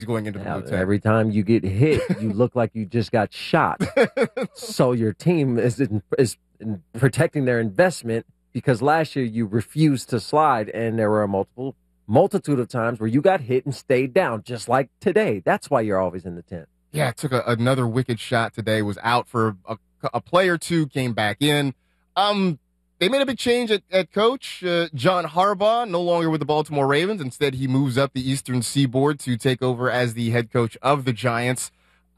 going into the blue tent. Every time you get hit, you look like you just got shot. So your team is protecting their investment because last year you refused to slide, and there were a multitude of times where you got hit and stayed down, just like today. That's why you're always in the tent. Yeah, it took another wicked shot today, was out for a play or two, came back in. They made a big change at coach. John Harbaugh, no longer with the Baltimore Ravens. Instead, he moves up the Eastern Seaboard to take over as the head coach of the Giants.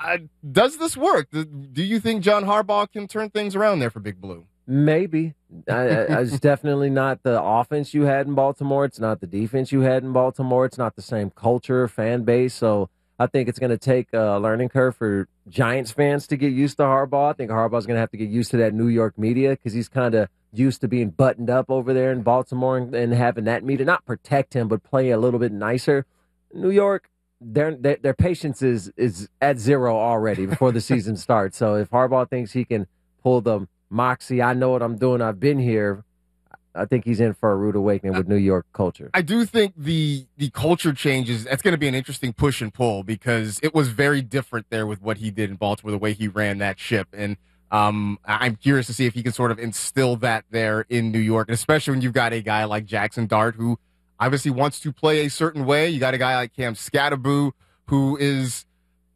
Does this work? Do you think John Harbaugh can turn things around there for Big Blue? Maybe. It's definitely not the offense you had in Baltimore. It's not the defense you had in Baltimore. It's not the same culture, fan base. So I think it's going to take a learning curve for Giants fans to get used to Harbaugh. I think Harbaugh's going to have to get used to that New York media because he's kind of used to being buttoned up over there in Baltimore and having that media not protect him, but play a little bit nicer. New York, their patience is at zero already before the season starts. So if Harbaugh thinks he can pull the moxie, I know what I'm doing, I've been here, I think he's in for a rude awakening with New York culture. I do think the culture changes. That's going to be an interesting push and pull because it was very different there with what he did in Baltimore, the way he ran that ship. And I'm curious to see if he can sort of instill that there in New York, and especially when you've got a guy like Jackson Dart who obviously wants to play a certain way. You got a guy like Cam Scatterboo who is,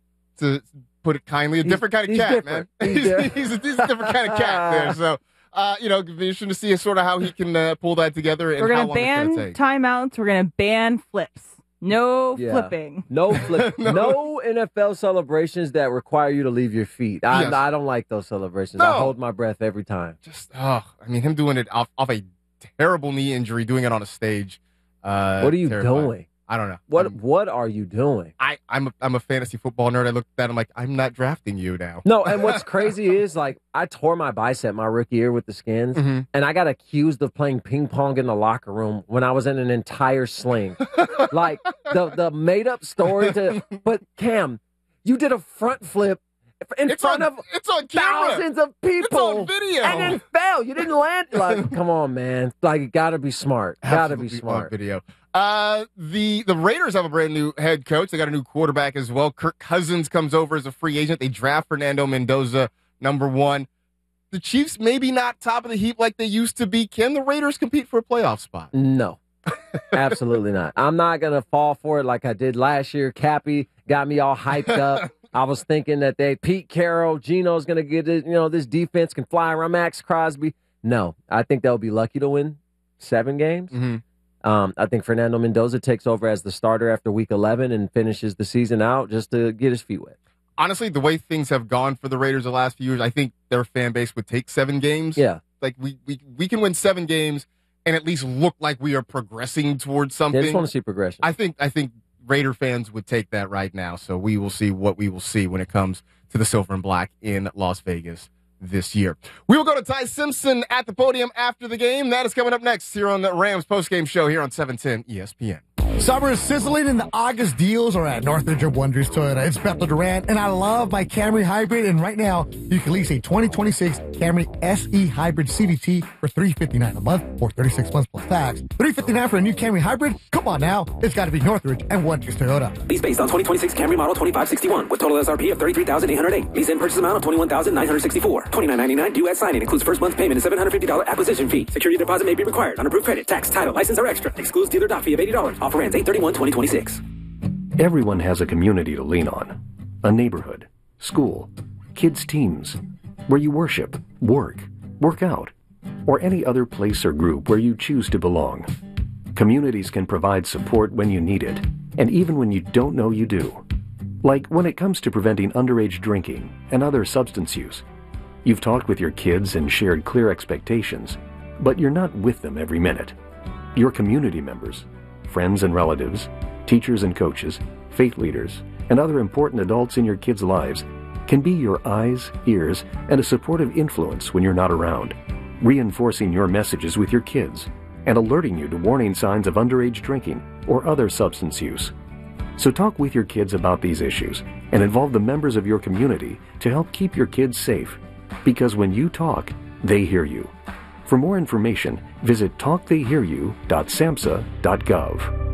to put it kindly, a different kind of cat, different. man. He's a different kind of cat there. So, it'll be interesting to see sort of how he can pull that together and We're how gonna long it's going to ban take. timeouts. We're going to ban flips. No flipping. No flip. No NFL celebrations that require you to leave your feet. I don't like those celebrations. I hold my breath every time. Him doing it off a terrible knee injury, doing it on a stage. What are you doing? I don't know. What are you doing? I'm a fantasy football nerd. I looked at that. I'm like, I'm not drafting you now. No, and what's crazy is, like, I tore my bicep my rookie year with the Skins, and I got accused of playing ping pong in the locker room when I was in an entire sling. Like, the made-up story but Cam, you did a front flip in front of thousands of people. It's on video. And then fell. You didn't land. Like, come on, man. Like, you got to be smart. Got to be smart. On video. The Raiders have a brand new head coach. They got a new quarterback as well. Kirk Cousins comes over as a free agent. They draft Fernando Mendoza, number 1. The Chiefs maybe not top of the heap like they used to be. Can the Raiders compete for a playoff spot? No. Absolutely not. I'm not going to fall for it like I did last year. Cappy got me all hyped up. I was thinking that Pete Carroll, Geno's going to get it. This defense can fly around Max Crosby. No, I think they'll be lucky to win 7 games. Mm-hmm. I think Fernando Mendoza takes over as the starter after week 11 and finishes the season out just to get his feet wet. Honestly, the way things have gone for the Raiders the last few years, I think their fan base would take 7 games. Yeah. Like, we can win 7 games and at least look like we are progressing towards something. I just want to see progression. I think Raider fans would take that right now. So we will see what we will see when it comes to the Silver and Black in Las Vegas this year. We will go to Ty Simpson at the podium after the game. That is coming up next here on the Rams postgame show here on 710 ESPN. Summer is sizzling and the August deals are at Northridge of Wonders Toyota. It's Bethel Durant, and I love my Camry Hybrid. And right now, you can lease a 2026 Camry SE Hybrid CVT for $359 a month or 36 months plus tax. $359 for a new Camry Hybrid? Come on now. It's got to be Northridge and Wonders Toyota. Lease based on 2026 Camry model 2561 with total SRP of $33,808. Lease in purchase amount of $21,964. $29.99 due at signing. Includes first month payment and $750 acquisition fee. Security deposit may be required. Unapproved credit, tax, title, license, or extra. Excludes dealer doc fee of $80. Offer ends 8/31/2026. Everyone has a community to lean on. A neighborhood, school, kids' teams, where you worship, work out, or any other place or group where you choose to belong. Communities can provide support when you need it, and even when you don't know you do. Like when it comes to preventing underage drinking and other substance use. You've talked with your kids and shared clear expectations, but you're not with them every minute. Your community members, friends and relatives, teachers and coaches, faith leaders, and other important adults in your kids' lives can be your eyes, ears, and a supportive influence when you're not around, reinforcing your messages with your kids and alerting you to warning signs of underage drinking or other substance use. So talk with your kids about these issues and involve the members of your community to help keep your kids safe. Because when you talk, they hear you. For more information, visit talktheyhearyou.samhsa.gov.